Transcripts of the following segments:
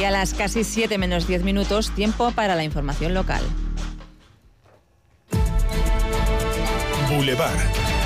a las casi 7 menos 10 minutos, tiempo para la información local. Boulevard.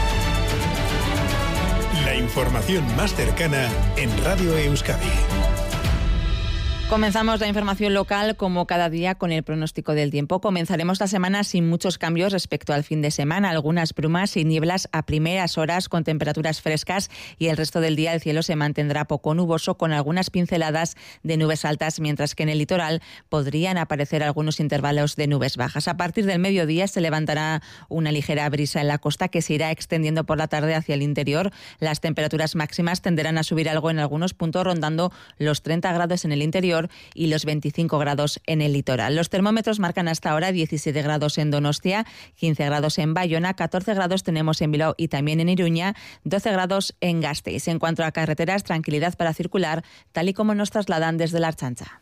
La información más cercana en Radio Euskadi. Comenzamos la información local como cada día con el pronóstico del tiempo. Comenzaremos la semana sin muchos cambios respecto al fin de semana. Algunas brumas y nieblas a primeras horas con temperaturas frescas y el resto del día el cielo se mantendrá poco nuboso con algunas pinceladas de nubes altas, mientras que en el litoral podrían aparecer algunos intervalos de nubes bajas. A partir del mediodía se levantará una ligera brisa en la costa que se irá extendiendo por la tarde hacia el interior. Las temperaturas máximas tenderán a subir algo en algunos puntos, rondando los 30 grados en el interior y los 25 grados en el litoral. Los termómetros marcan hasta ahora 17 grados en Donostia, 15 grados en Bayona, 14 grados tenemos en Bilbao y también en Iruña, 12 grados en Gasteiz. En cuanto a carreteras, tranquilidad para circular, tal y como nos trasladan desde la Ertzaintza.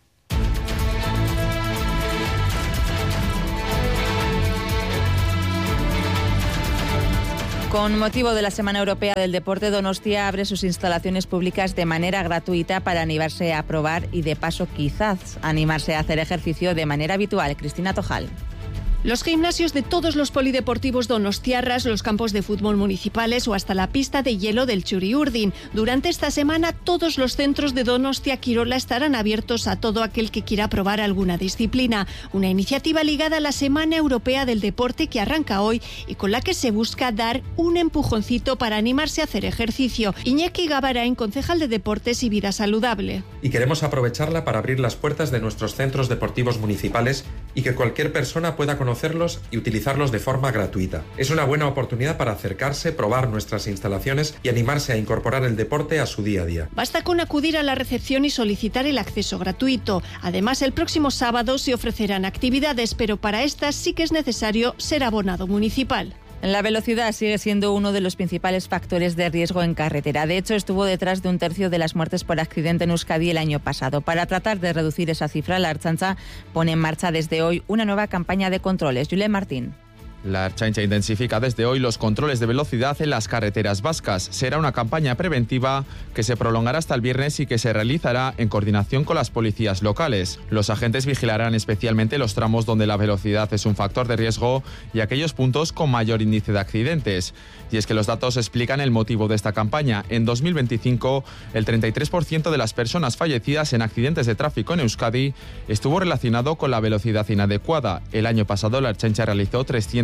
Con motivo de la Semana Europea del Deporte, Donostia abre sus instalaciones públicas de manera gratuita para animarse a probar y de paso quizás animarse a hacer ejercicio de manera habitual. Cristina Tojal. Los gimnasios de todos los polideportivos donostiarras, los campos de fútbol municipales o hasta la pista de hielo del Txuri-Urdin. Durante esta semana, todos los centros de Donostia Kirola estarán abiertos a todo aquel que quiera probar alguna disciplina. Una iniciativa ligada a la Semana Europea del Deporte que arranca hoy y con la que se busca dar un empujoncito para animarse a hacer ejercicio. Iñaki Gabarain, concejal de Deportes y Vida Saludable. Y queremos aprovecharla para abrir las puertas de nuestros centros deportivos municipales y que cualquier persona pueda conocerlos y utilizarlos de forma gratuita. Es una buena oportunidad para acercarse, probar nuestras instalaciones y animarse a incorporar el deporte a su día a día. Basta con acudir a la recepción y solicitar el acceso gratuito. Además, el próximo sábado se ofrecerán actividades, pero para estas sí que es necesario ser abonado municipal. La velocidad sigue siendo uno de los principales factores de riesgo en carretera. De hecho, estuvo detrás de un tercio de las muertes por accidente en Euskadi el año pasado. Para tratar de reducir esa cifra, la Ertzaintza pone en marcha desde hoy una nueva campaña de controles. Julen Martín. La Ertzaintza intensifica desde hoy los controles de velocidad en las carreteras vascas. Será una campaña preventiva que se prolongará hasta el viernes y que se realizará en coordinación con las policías locales. Los agentes vigilarán especialmente los tramos donde la velocidad es un factor de riesgo y aquellos puntos con mayor índice de accidentes. Y es que los datos explican el motivo de esta campaña. En 2025, el 33% de las personas fallecidas en accidentes de tráfico en Euskadi estuvo relacionado con la velocidad inadecuada. El año pasado, la Ertzaintza realizó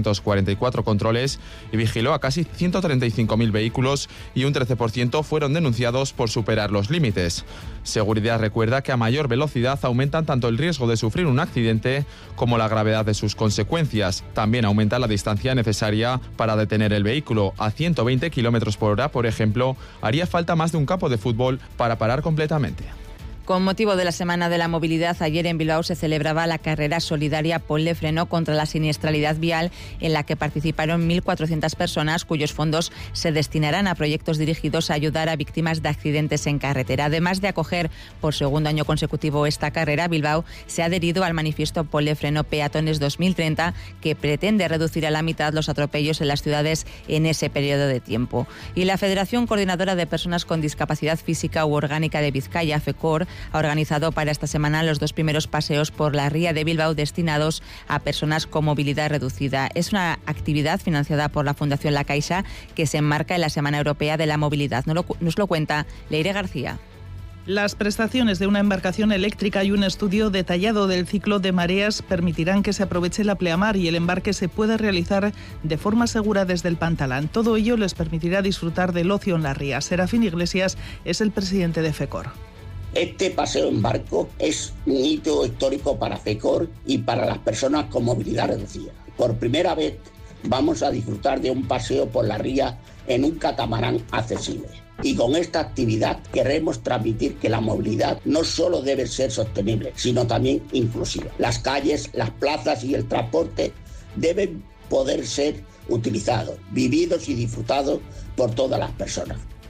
344 controles y vigiló a casi 135.000 vehículos y un 13% fueron denunciados por superar los límites. Seguridad recuerda que a mayor velocidad aumentan tanto el riesgo de sufrir un accidente como la gravedad de sus consecuencias. También aumenta la distancia necesaria para detener el vehículo. A 120 km por hora, por ejemplo, haría falta más de un campo de fútbol para parar completamente. Con motivo de la Semana de la Movilidad, ayer en Bilbao se celebraba la carrera solidaria Ponle Freno contra la siniestralidad vial, en la que participaron 1.400 personas, cuyos fondos se destinarán a proyectos dirigidos a ayudar a víctimas de accidentes en carretera. Además de acoger por segundo año consecutivo esta carrera, Bilbao se ha adherido al manifiesto Ponle Freno Peatones 2030, que pretende reducir a la mitad los atropellos en las ciudades en ese periodo de tiempo. Y la Federación Coordinadora de Personas con Discapacidad Física u Orgánica de Vizcaya, FECOR, ha organizado para esta semana los 2 primeros paseos por la ría de Bilbao destinados a personas con movilidad reducida. Es una actividad financiada por la Fundación La Caixa que se enmarca en la Semana Europea de la Movilidad. Nos lo cuenta Leire García. Las prestaciones de una embarcación eléctrica y un estudio detallado del ciclo de mareas permitirán que se aproveche la pleamar y el embarque se pueda realizar de forma segura desde el Pantalán. Todo ello les permitirá disfrutar del ocio en la ría. Serafín Iglesias es el presidente de FECOR. Este paseo en barco es un hito histórico para FECOR y para las personas con movilidad reducida. Por primera vez vamos a disfrutar de un paseo por la ría en un catamarán accesible. Y con esta actividad queremos transmitir que la movilidad no solo debe ser sostenible, sino también inclusiva. Las calles, las plazas y el transporte deben poder ser utilizados, vividos y disfrutados por todas las personas.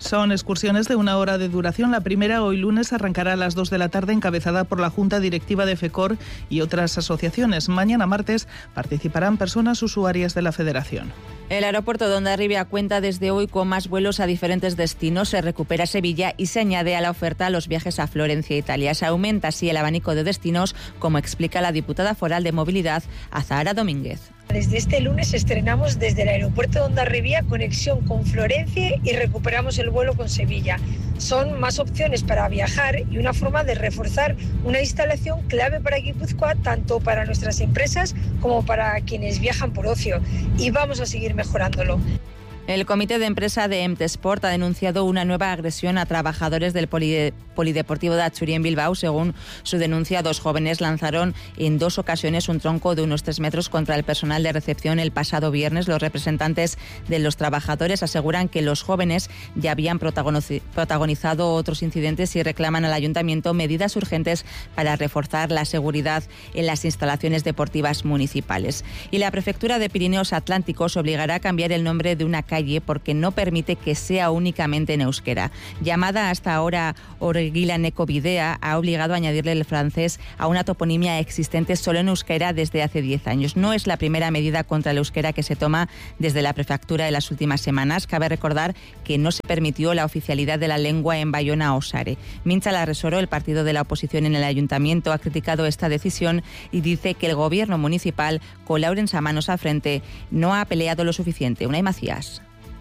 Son excursiones de 1 hora de duración. La primera hoy lunes arrancará a las 2 de la tarde, encabezada por la Junta Directiva de FECOR y otras asociaciones. Mañana martes participarán personas usuarias de la Federación. El aeropuerto de Hondarribia cuenta desde hoy con más vuelos a diferentes destinos. Se recupera Sevilla y se añade a la oferta los viajes a Florencia, Italia. Se aumenta así el abanico de destinos, como explica la diputada foral de Movilidad, Azahara Domínguez. Desde este lunes estrenamos desde el aeropuerto de Hondarribia conexión con Florencia y recuperamos el vuelo con Sevilla. Son más opciones para viajar y una forma de reforzar una instalación clave para Guipúzcoa, tanto para nuestras empresas como para quienes viajan por ocio. Y vamos a seguir mejorándolo. El comité de empresa de Emtesport ha denunciado una nueva agresión a trabajadores del Polideportivo de Atxuri en Bilbao. Según su denuncia, 2 jóvenes lanzaron en 2 ocasiones un tronco de unos 3 metros contra el personal de recepción el pasado viernes. Los representantes de los trabajadores aseguran que los jóvenes ya habían protagonizado otros incidentes y reclaman al ayuntamiento medidas urgentes para reforzar la seguridad en las instalaciones deportivas municipales. Y la prefectura de Pirineos Atlánticos obligará a cambiar el nombre de una calle porque no permite que sea únicamente en euskera. Llamada hasta ahora Orguila-Neco Bidea, ha obligado a añadirle el francés a una toponimia existente solo en euskera desde hace 10 años. No es la primera medida contra el euskera que se toma desde la prefectura en las últimas semanas. Cabe recordar que no se permitió la oficialidad de la lengua en Bayona o Sare. Mintza Larresoro, el partido de la oposición en el ayuntamiento, ha criticado esta decisión y dice que el gobierno municipal, con Laurens a manos al frente, no ha peleado lo suficiente. Unai Macías.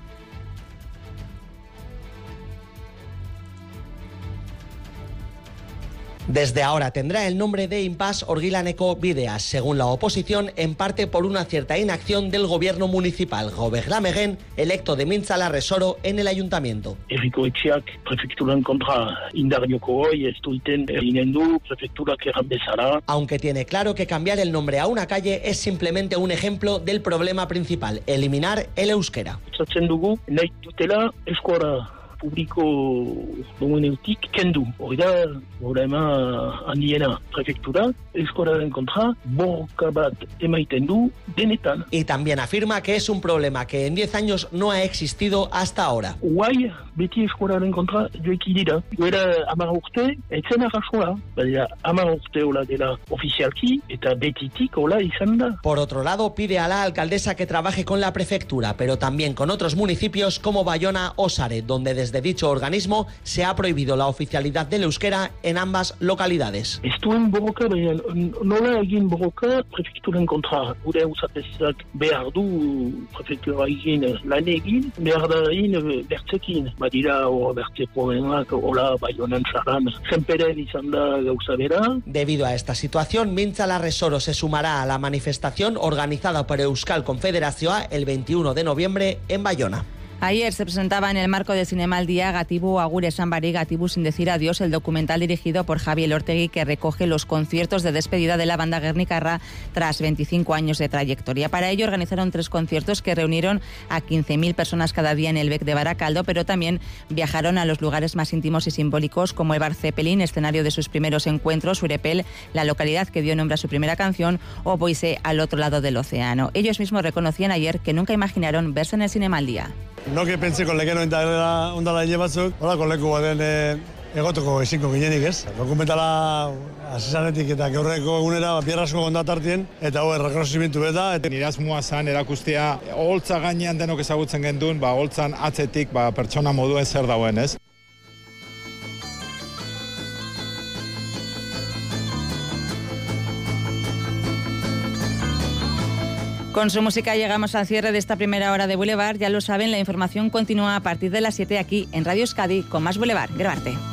Desde ahora tendrá el nombre de Impasse Orguila-Neco Bidea, según la oposición, en parte por una cierta inacción del gobierno municipal. Gobernamegen, electo de Mintza Larresoro en el ayuntamiento. Herriko etxeak prefekturan kontra indar joko hori ez duiten eginen du prefekturak erran bezala. Aunque tiene claro que cambiar el nombre a una calle es simplemente un ejemplo del problema principal, eliminar el euskera. Zatzen dugu, nahi dutela eskora publiko duenetik kendu. Hori da, horrema handiena prefektura, eskoraren kontra, borroka bat emaiten du denetan. Y también afirma que es un problema que en 10 años no ha existido hasta ahora. Guai, beti eskoraren kontra joeki dira. Duela 10 urte, etzen arrasoa, baina 10 urte hola dela ofizialki, eta betitik hola izan da. Por otro lado, pide a la alcaldesa que trabaje con la prefectura, pero también con otros municipios como Bayona o Sare, donde desde dicho organismo se ha prohibido la oficialidad del euskera en ambas localidades. Estuen borroka, baina nola egin borroka prefekturen kontra. Gure usatezak behar du prefektura egin lan egin, behar da egin bertzekin. Badira o bertze problemak, hola Bayonan Saran, zenperen izan da gauza bera. Debido a esta situación, Mintza Larresoro se sumará a la manifestación organizada por Euskal Confederazioa el 21 de noviembre en Bayona. Ayer se presentaba en el marco de Zinemaldia Gatibu Agur Esan Barik, Gatibu sin decir adiós, el documental dirigido por Javi Elortegui que recoge los conciertos de despedida de la banda guernicarra tras 25 años de trayectoria. Para ello organizaron 3 conciertos que reunieron a 15.000 personas cada día en el Bec de Baracaldo, pero también viajaron a los lugares más íntimos y simbólicos como el Bar Zeppelin, escenario de sus primeros encuentros, Urepel, la localidad que dio nombre a su primera canción, o Boise, al otro lado del océano. Ellos mismos reconocían ayer que nunca imaginaron verse en el Zinemaldia. No que pentseko leken ondala hile batzuk, horako leku baten egoteko ezinko ginenik, ez? Dokumentala asesanetik eta gaurreko egunera pierrasko kondatartien, eta errekonozimientu beta. Nire asmoa zan erakustea, holtza gainean denok ezagutzen gendun, holtzan atzetik pertsona moduen zer dauen, ez? Con su música llegamos al cierre de esta primera hora de Boulevard. Ya lo saben, la información continúa a partir de las 7 aquí en Radio Euskadi con más Boulevard. Grabarte.